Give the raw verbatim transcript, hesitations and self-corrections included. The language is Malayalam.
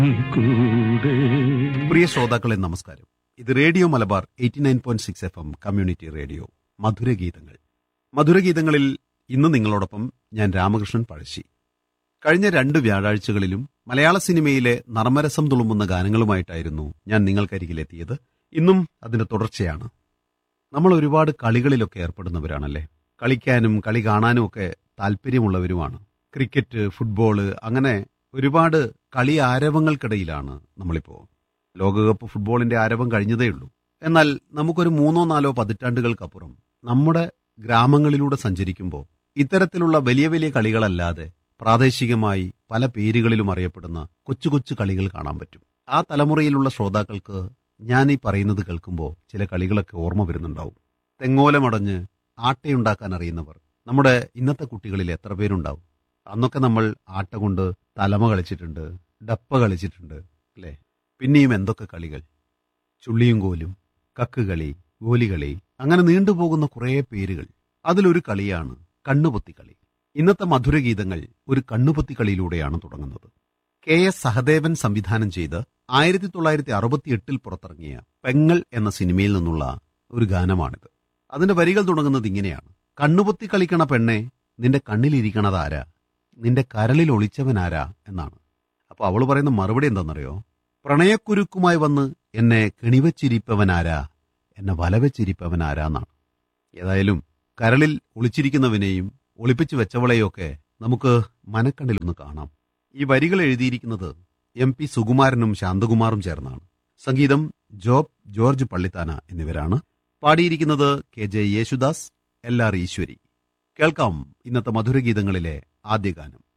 കൂടെ. പ്രിയ ശ്രോതാക്കളെ നമസ്കാരം. ഇത് radio Malabar eighty nine point six F M community radio മധുരഗീതങ്ങൾ. മധുരഗീതങ്ങളിൽ ഇന്ന് നിങ്ങളോടൊപ്പം ഞാൻ രാമകൃഷ്ണൻ പഴശ്ശി. കഴിഞ്ഞ രണ്ട് വ്യാഴാഴ്ചകളിലും മലയാള സിനിമയിലെ നർമ്മരസം തുളുമ്പുന്ന ഗാനങ്ങളുമായിട്ടായിരുന്നു ഞാൻ നിങ്ങൾക്കരികിലെത്തിയത്. ഇന്നും അതിന്റെ തുടർച്ചയാണ്. നമ്മൾ ഒരുപാട് കളികളിലൊക്കെ ഏർപ്പെടുന്നവരാണല്ലേ. കളിക്കാനും കളി കാണാനും ഒക്കെ താല്പര്യമുള്ളവരുമാണ്. ക്രിക്കറ്റ്, ഫുട്ബോള്, അങ്ങനെ ഒരുപാട് കളി ആരവങ്ങൾക്കിടയിലാണ് നമ്മളിപ്പോ. ലോകകപ്പ് ഫുട്ബോളിന്റെ ആരവം കഴിഞ്ഞതേയുള്ളൂ. എന്നാൽ നമുക്കൊരു മൂന്നോ നാലോ പതിറ്റാണ്ടുകൾക്കപ്പുറം നമ്മുടെ ഗ്രാമങ്ങളിലൂടെ സഞ്ചരിക്കുമ്പോൾ ഇത്തരത്തിലുള്ള വലിയ വലിയ കളികളല്ലാതെ പ്രാദേശികമായി പല പേരുകളിലും അറിയപ്പെടുന്ന കൊച്ചു കൊച്ചു കളികൾ കാണാൻ പറ്റും. ആ തലമുറയിലുള്ള ശ്രോതാക്കൾക്ക് ഞാൻ ഈ പറയുന്നത് കേൾക്കുമ്പോൾ ചില കളികളൊക്കെ ഓർമ്മ വരുന്നുണ്ടാവും. തെങ്ങോലമടഞ്ഞ് ആട്ടയുണ്ടാക്കാൻ അറിയുന്നവർ നമ്മുടെ ഇന്നത്തെ കുട്ടികളിൽ എത്ര പേരുണ്ടാവും? അന്നൊക്കെ നമ്മൾ ആട്ട കൊണ്ട് തലമ കളിച്ചിട്ടുണ്ട്, ഡപ്പ കളിച്ചിട്ടുണ്ട് അല്ലേ? പിന്നെയും എന്തൊക്കെ കളികൾ! ചുള്ളിയും കോലും, കക്കുകളി, ഗോലികളി, അങ്ങനെ നീണ്ടുപോകുന്ന കുറേ പേരുകൾ. അതിലൊരു കളിയാണ് കണ്ണുപൊത്തിക്കളി. ഇന്നത്തെ മധുരഗീതങ്ങൾ ഒരു കണ്ണുപൊത്തിക്കളിയിലൂടെയാണ് തുടങ്ങുന്നത്. കെ എസ് സഹദേവൻ സംവിധാനം ചെയ്ത് ആയിരത്തി തൊള്ളായിരത്തി അറുപത്തി എട്ടിൽ പുറത്തിറങ്ങിയ പെങ്ങൾ എന്ന സിനിമയിൽ നിന്നുള്ള ഒരു ഗാനമാണിത്. അതിന്റെ വരികൾ തുടങ്ങുന്നത് ഇങ്ങനെയാണ്: കണ്ണുപൊത്തി കളിക്കണ പെണ്ണെ, നിന്റെ കണ്ണിലിരിക്കണതാരാ, നിന്റെ കരളിൽ ഒളിച്ചവനാരാ എന്നാണ്. അപ്പൊ അവള് പറയുന്ന മറുപടി എന്താണെന്നറിയോ? പ്രണയക്കുരുക്കുമായി വന്ന് എന്നെ കെണിവച്ചിരിപ്പവനാരാ, എന്നെ വലവെച്ചിരിപ്പവനാരാ എന്നാണ്. ഏതായാലും കരളിൽ ഒളിച്ചിരിക്കുന്നവനെയും ഒളിപ്പിച്ചു വെച്ചവളെയൊക്കെ നമുക്ക് മനക്കണ്ണിലൊന്ന് കാണാം. ഈ വരികൾ എഴുതിയിരിക്കുന്നത് എം പി സുകുമാരനും ശാന്തകുമാറും ചേർന്നാണ്. സംഗീതം ജോബ് ജോർജ് പള്ളിത്താന എന്നിവരാണ്. പാടിയിരിക്കുന്നത് K J Yesudas, L R ഈശ്വരി. കേൾക്കാം ഇന്നത്തെ മധുരഗീതങ്ങളിലെ ആദ്യ ഗാനം.